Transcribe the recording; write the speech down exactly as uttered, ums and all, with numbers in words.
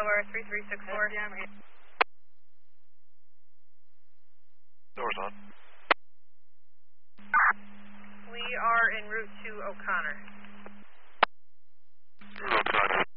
Tower three three six four. Doors on. We are en route to O'Connor. O'Connor.